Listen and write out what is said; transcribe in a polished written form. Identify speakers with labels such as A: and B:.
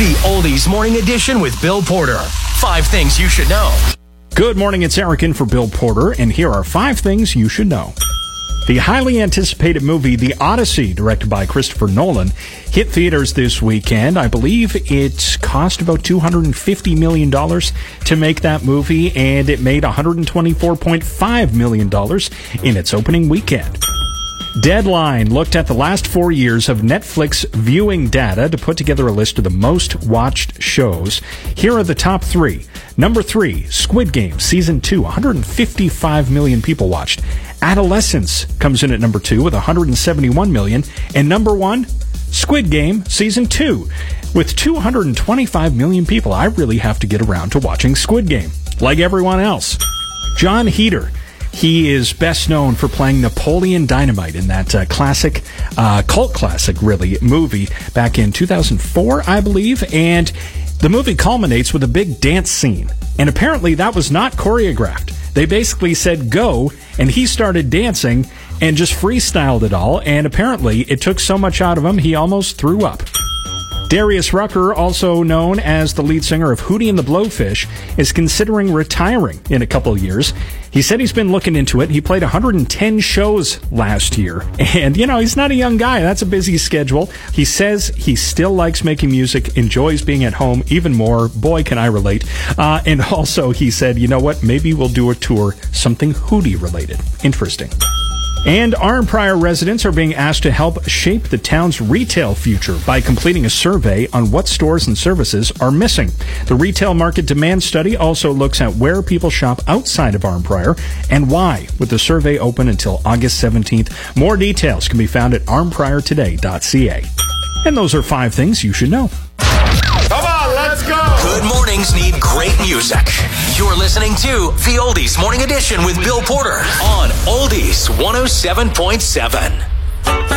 A: The Oldies Morning Edition with Bill Porter. 5 things you should know.
B: Good morning, it's Eric in for Bill Porter, and here are 5 things you should know. The highly anticipated movie The Odyssey, directed by Christopher Nolan, hit theaters this weekend. I believe it cost about $250 million to make that movie, and it made $124.5 million in its opening weekend. Deadline looked at the last 4 years of Netflix viewing data to put together a list of the most watched shows. Here are the top 3. Number 3, Squid Game, Season 2, 155 million people watched. Adolescence comes in at number 2 with 171 million. And number 1, Squid Game, Season 2, with 225 million people. I really have to get around to watching Squid Game, like everyone else. John Heder. He is best known for playing Napoleon Dynamite in that classic, cult classic, really, movie back in 2004, I believe. And the movie culminates with a big dance scene. And apparently that was not choreographed. They basically said go, and he started dancing and just freestyled it all. And apparently it took so much out of him, he almost threw up. Darius Rucker, also known as the lead singer of Hootie and the Blowfish, is considering retiring in a couple years. He said he's been looking into it. He played 110 shows last year. And, he's not a young guy. That's a busy schedule. He says he still likes making music, enjoys being at home even more. Boy, can I relate. And also, he said, you know what? Maybe we'll do a tour, something Hootie related. Interesting. And Arnprior residents are being asked to help shape the town's retail future by completing a survey on what stores and services are missing. The Retail Market Demand Study also looks at where people shop outside of Arnprior and why, with the survey open until August 17th. More details can be found at arnpriortoday.ca. And those are 5 things you should know.
A: Come on, let's go! Good mornings need great music. You're listening to The Oldies Morning Edition with Bill Porter on Oldies 107.7.